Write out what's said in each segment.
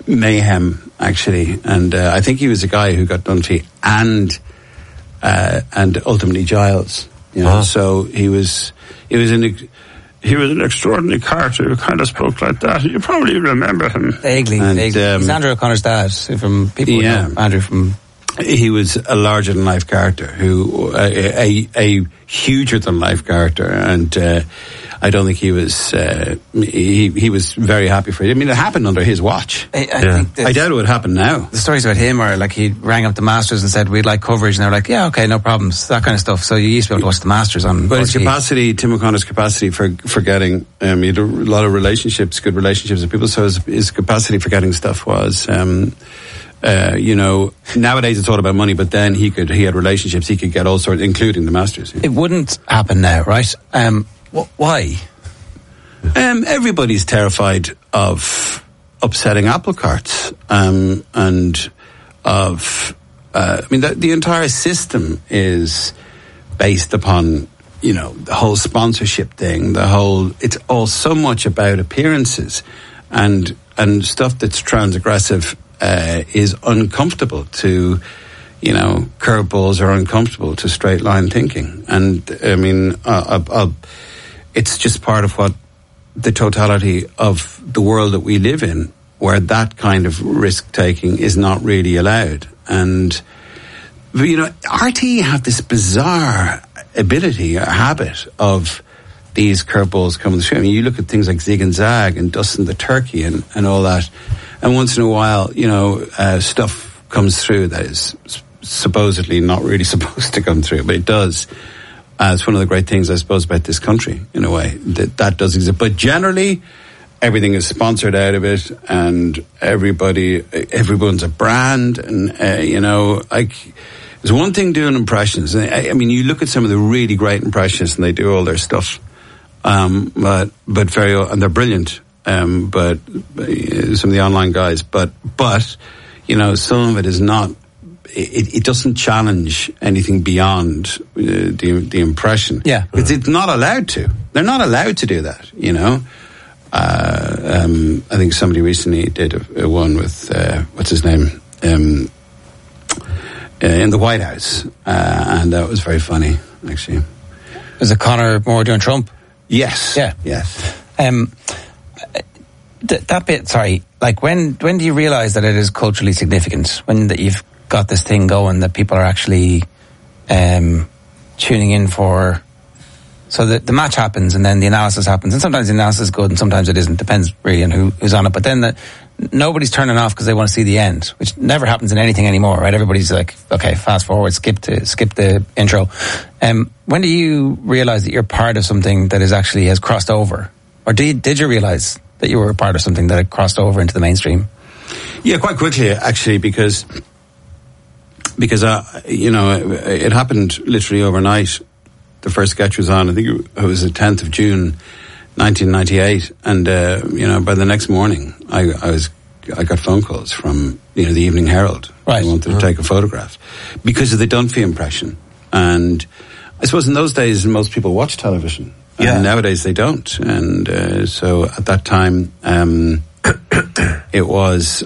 mayhem, actually. And I think he was a guy who got Dunphy and ultimately Giles. You know? So he was an extraordinary character who kind of spoke like that. You probably remember him. Vaguely. He's Andrew O'Connor's dad. From people who know Andrew from... He was a larger-than-life character, a huger-than-life character, and I don't think he was. He was very happy for it. I mean, it happened under his watch. I doubt it would happen now. The stories about him are like he rang up the Masters and said, "We'd like coverage," and they were like, "Yeah, okay, no problems," that kind of stuff. So you used to be able to watch the Masters on. But his capacity, Tim O'Connor's capacity for getting, he had a lot of relationships, good relationships with people. So his capacity for getting stuff was. Nowadays it's all about money, but then he had relationships, he could get all sorts, including the Masters. It wouldn't happen now, right? Why? Everybody's terrified of upsetting apple carts, and of, the entire system is based upon, the whole sponsorship thing, it's all so much about appearances and stuff that's transgressive. Is uncomfortable to, curveballs are uncomfortable to straight line thinking. And it's just part of what the totality of the world that we live in, where that kind of risk taking is not really allowed. And, RTE have this bizarre ability, a habit of these curveballs coming through. I mean, you look at things like Zig and Zag and Dustin the Turkey and all that. And once in a while, stuff comes through that is supposedly not really supposed to come through, but it does. It's one of the great things, I suppose, about this country, in a way, that does exist. But generally, everything is sponsored out of it, and everyone's a brand, and, there's one thing doing impressions. You look at some of the really great impressionists, and they do all their stuff, and they're brilliant. But some of the online guys, but some of it is not. It doesn't challenge anything beyond the impression. Yeah, it's not allowed to. They're not allowed to do that. I think somebody recently did a one with what's his name in the White House, and that was very funny. Actually, was it Conor Moore doing Trump? Yes. Yeah. Yes. That bit, sorry, like when do you realise that it is culturally significant? When that you've got this thing going that people are actually tuning in for? So the match happens and then the analysis happens, and sometimes the analysis is good and sometimes it isn't. Depends really on who's on it. But then nobody's turning off because they want to see the end, which never happens in anything anymore, right? Everybody's like, okay, fast forward, skip the intro. When do you realise that you're part of something that has crossed over, or did you realise that you were a part of something that had crossed over into the mainstream? Yeah, quite quickly, actually, because it happened literally overnight. The first sketch was on, I think it was the 10th of June, 1998, and by the next morning, I got phone calls from the Evening Herald. Right. They wanted to take a photograph because of the Dunphy impression. And I suppose in those days, most people watch television. Yeah. And nowadays they don't. And so at that time, it was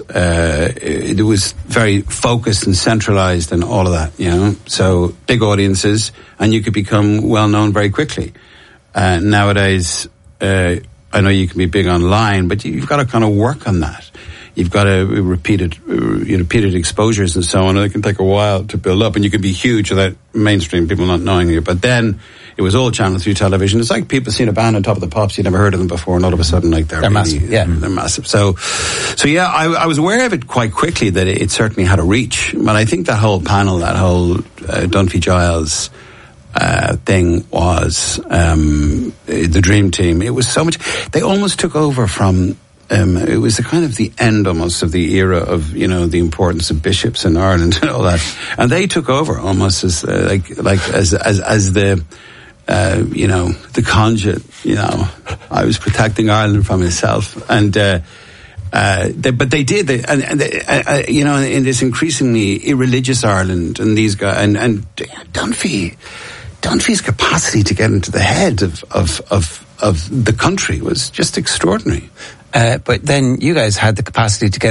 very focused and centralized and all of that, So big audiences, and you could become well known very quickly. Nowadays, I know you can be big online, but you've got to kind of work on that. You've got to repeated exposures and so on. And it can take a while to build up, and you can be huge without mainstream people not knowing you. But then it was all channeled through television. It's like people seeing a band on Top of the Pops, you'd never heard of them before, and all of a sudden, like they're really, massive. Yeah, they're massive. So yeah, I was aware of it quite quickly that it certainly had a reach. But I think that whole panel, that whole Dunphy Giles thing was the dream team. It was so much. They almost took over from. It was the kind of the end almost of the era of the importance of bishops in Ireland and all that, and they took over almost as as the the conduit. I was protecting Ireland from itself, and but they did, in this increasingly irreligious Ireland, and these guys and Dunphy's capacity to get into the head of the country was just extraordinary. But then you guys had the capacity to get